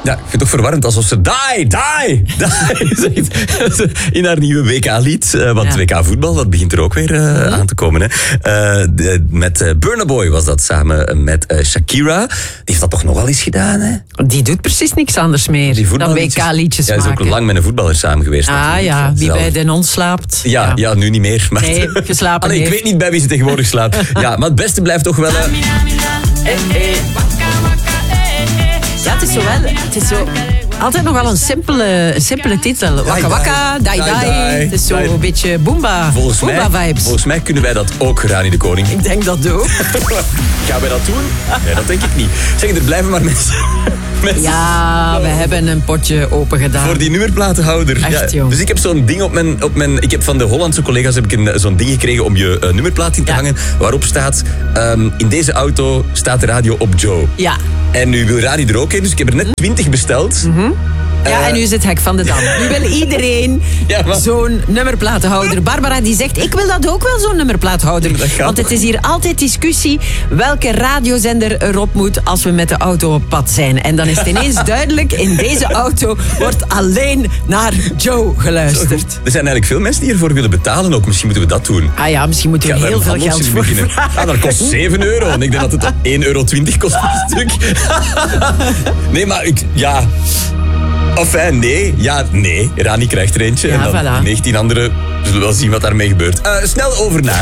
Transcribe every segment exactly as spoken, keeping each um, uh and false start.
Ja, ik vind het toch verwarrend alsof ze die, die, die zegt in haar nieuwe W K-lied. Uh, want ja. W K-voetbal, dat begint er ook weer uh, mm-hmm. aan te komen. Hè. Uh, de, met uh, Burna Boy was dat samen met uh, Shakira. Die heeft dat toch nog wel eens gedaan, hè? Die doet precies niks anders meer dan W K-liedjes ja, maken. Hij is ook lang met een voetballer samen geweest. Ah ja, wie bij Den On slaapt. Ja, ja. ja, nu niet meer. Maar nee, geslapen Allee, ik weet niet bij wie ze tegenwoordig slaapt. Ja, maar het beste blijft toch wel... Uh... Ja, het is zo wel... Het is zo... Altijd nog wel een simpele, een simpele titel. Wakka wakka, dai dai. Het is zo een beetje boomba, volgens boomba mij, vibes. Volgens mij kunnen wij dat ook, Rani de Koning. Ik denk dat ook. Gaan wij dat doen? Nee, dat denk ik niet. Zeg, er blijven maar mensen... mensen. Ja, we hebben een potje open gedaan. Voor die nummerplatenhouder. Echt, ja. Dus ik heb zo'n ding op mijn, op mijn... Ik heb van de Hollandse collega's heb ik een, zo'n ding gekregen om je uh, nummerplaat in te ja. hangen. Waarop staat... Um, in deze auto staat de radio op Joe. Ja. En nu wil Rani er ook in, dus ik heb er net twintig besteld. Mm-hmm. Ja, uh, en nu is het hek van de dam. Nu wil iedereen ja, maar... zo'n nummerplatenhouder. Barbara die zegt, ik wil dat ook wel, zo'n nummerplatenhouder. Want het is hier altijd discussie welke radiozender erop moet als we met de auto op pad zijn. En dan is het ineens duidelijk, in deze auto wordt alleen naar Joe geluisterd. Er zijn eigenlijk veel mensen die ervoor willen betalen ook. Misschien moeten we dat doen. Ah ja, misschien moeten we ja, heel veel geld voor vragen. Ah, dat kost zeven euro. En ik denk dat het één euro twintig kost per stuk. Nee, maar ik... Ja... Enfin, nee. Ja, nee. Rani krijgt er eentje. Ja, en dan voilà. negentien anderen zullen wel zien wat daarmee gebeurt. Uh, snel over naar...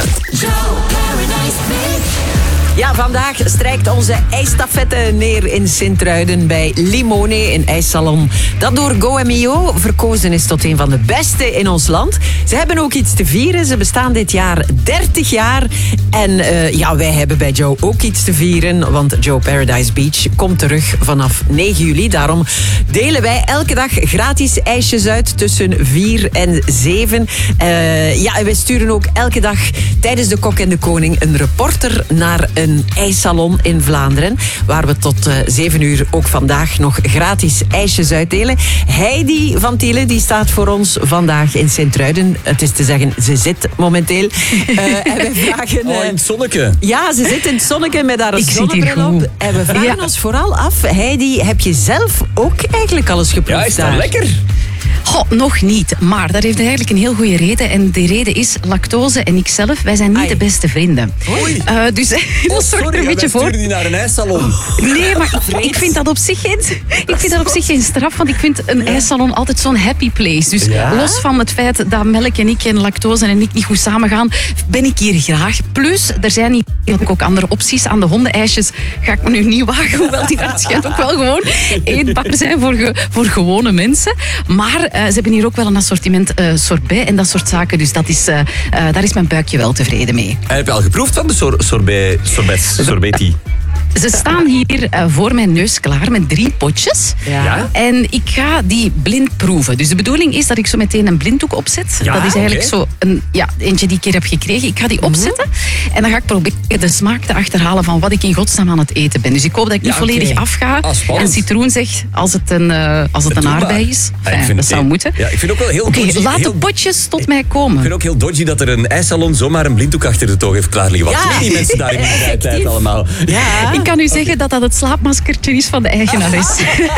Ja, vandaag strijkt onze ijsstafette neer in Sint-Truiden bij Limone, een ijssalon dat door Go M E O verkozen is tot een van de beste in ons land. Ze hebben ook iets te vieren. Ze bestaan dit jaar dertig jaar. En uh, ja, wij hebben bij Joe ook iets te vieren, want Joe Paradise Beach komt terug vanaf negen juli. Daarom delen wij elke dag gratis ijsjes uit tussen vier en zeven. Uh, ja, en wij sturen ook elke dag tijdens de Kok en de Koning een reporter naar een een ijssalon in Vlaanderen, waar we tot uh, zeven uur ook vandaag nog gratis ijsjes uitdelen. Heidi van Tielen, die staat voor ons vandaag in Sint-Truiden. Het is te zeggen, ze zit momenteel. Uh, en wij vragen... Uh, oh, in het zonneke. Ja, ze zit in het zonneke met haar Ik zonnebril op. En we vragen ja. ons vooral af, Heidi, heb je zelf ook eigenlijk alles geproefd? Ja, is dat daar? lekker? Goh, nog niet. Maar dat heeft eigenlijk een heel goede reden. En die reden is lactose en ikzelf, wij zijn niet Ai. de beste vrienden. Oei. Uh, dus dat oh, zorgt er een beetje voor. Die naar een ijssalon. Oh. Nee, maar ik vind dat op zich geen, ik vind dat op zich geen straf. Want ik vind een ja. ijssalon altijd zo'n happy place. Dus ja? los van het feit dat melk en ik en lactose en ik niet goed samengaan, ben ik hier graag. Plus, er zijn niet ook andere opties. Aan de hondenijsjes ga ik me nu niet wagen. Hoewel die waarschijnlijk ook wel gewoon eetbaar zijn voor, ge, voor gewone mensen. Maar uh, ze hebben hier ook wel een assortiment uh, sorbet en dat soort zaken. Dus dat is, uh, uh, daar is mijn buikje wel tevreden mee. En heb je al geproefd van de sor- sorbet, sorbet, sorbeti? Ze staan hier uh, voor mijn neus klaar met drie potjes. Ja. En ik ga die blind proeven. Dus de bedoeling is dat ik zo meteen een blinddoek opzet. Ja, dat is eigenlijk okay. zo een, ja, eentje die ik hier heb gekregen. Ik ga die opzetten. Mm-hmm. En dan ga ik proberen de smaak te achterhalen van wat ik in godsnaam aan het eten ben. Dus ik hoop dat ik niet ja, volledig okay. afga. Ah, en citroen zeg als het een, uh, als het een aardbei is. Enfin, ja, dat zou heel, moeten. Ja, ik vind ook wel heel okay, dodgy. Laat heel, de potjes tot mij komen. Ik vind ook heel dodgy dat er een ijssalon zomaar een blinddoek achter de toog heeft klaar liggen. Wat ja. doen die mensen daar in de vrije tijd allemaal? Ja. Ik kan u zeggen okay. dat dat het slaapmaskertje is van de eigenares.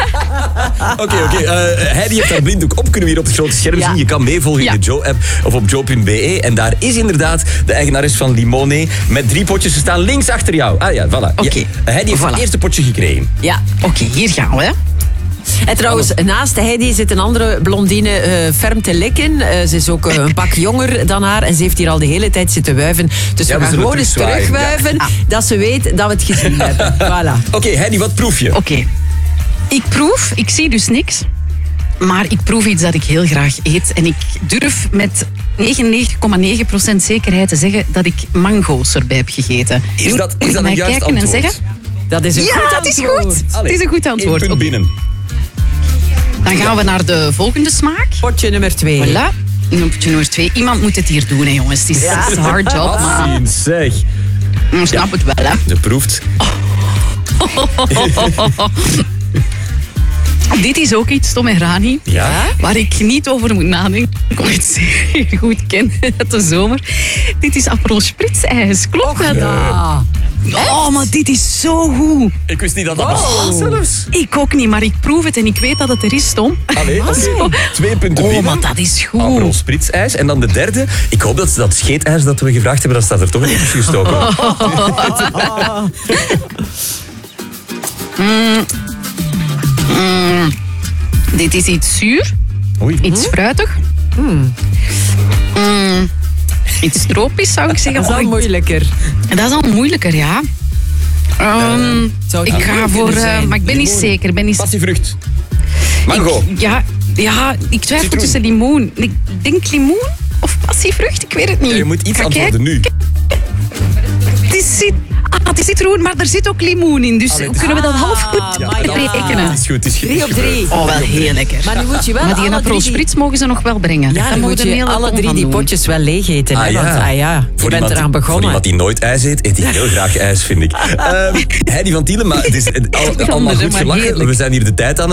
Oké, oké. Okay, okay. uh, Heidi heeft haar blinddoek op. Kunnen we hier op het grote scherm ja. zien. Je kan meevolgen ja. in de Joe-app of op joe punt be. En daar is inderdaad de eigenares van Limone met drie potjes. Ze staan links achter jou. Ah ja, voilà. Oké. Okay. Ja, Heidi heeft voilà. het eerste potje gekregen. Ja. Oké, okay, hier gaan we. En trouwens, naast Heidi zit een andere blondine, uh, Ferm te Likken. Uh, ze is ook uh, een pak jonger dan haar en ze heeft hier al de hele tijd zitten wuiven. Dus ja, we gaan we gewoon eens terugwuiven, ja. dat ze weet dat we het gezien hebben. Voilà. Oké, okay, Heidi, wat proef je? Oké. Okay. Ik proef, ik zie dus niks, maar ik proef iets dat ik heel graag eet. En ik durf met negenennegentig komma negen procent zekerheid te zeggen dat ik mango's erbij heb gegeten. Is dat, is dat een juist kijken antwoord? En zeggen, dat is een ja, goed dat is antwoord. goed. Allee, het is een goed antwoord. Eén punt binnen. Dan gaan we naar de volgende smaak. Potje nummer twee. Voilà. Potje nummer twee. Iemand moet het hier doen, hè, jongens. Het is ja. een hard job. Maar... zeg. Ik snap ja. het wel, hè. Je proeft. Oh. Dit is ook iets, Tom en Rani, ja? waar ik niet over moet nadenken. Ik het zeer goed ken uit de zomer. Dit is Aperol Spritz-ijs. Klopt dat? Ja. Oh, maar dit is zo goed. Ik wist niet dat dat bestond zelfs. Ik ook niet, maar ik proef het en ik weet dat het er is, Tom. Allee, oké. Twee punten Oh, binnen. maar dat is goed. Aperol Spritz-ijs. En dan de derde. Ik hoop dat dat scheetijs dat we gevraagd hebben, dat staat er toch in gestoken. Mm. Mm. Dit is iets zuur, Oei. iets fruitig. Mm. Mm. Iets tropisch, zou ik zeggen. Dat is al Oh, ik- moeilijker. dat is al moeilijker, ja. Um, zou het ik ga limoen voor... kunnen eh, zijn? maar ik ben niet Limoen. zeker. Ben niet Passievrucht. Mango. Ik- ja, ja, ik twijfel Citroen. tussen limoen. Ik denk limoen of passievrucht, ik weet het niet. Ja, je moet iets Ga antwoorden nu. Het is, cit- ah, het is citroen, maar er zit ook limoen in. Dus Allee, kunnen we dat half goed Ja, en dan- rekenen? Het is goed, het is goed. Drie op drie. Oh, wel heel lekker. Maar nu moet je wel Maar die alle Aperol drie die- Spritz mogen ze nog wel brengen. Ja, Daar dan mogen moet we een je hele alle kom drie van die doen. potjes wel leeg eten. Hè? Ah, ja. Want ah, ja, je Voor bent iemand- eraan Voor begonnen. iemand die nooit ijs eet, eet hij heel graag ijs, vind ik. Uh, Heidi van Tielen, maar het is eh, al- allemaal hè, goed maar gelachen. heerlijk. We zijn hier de tijd aan